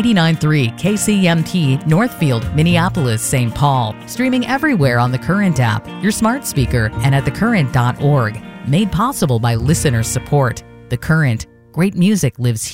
89.3 KCMT Northfield, Minneapolis, St. Paul. Streaming everywhere on the Current app, your smart speaker, and at thecurrent.org. Made possible by listener support. The Current. Great music lives here.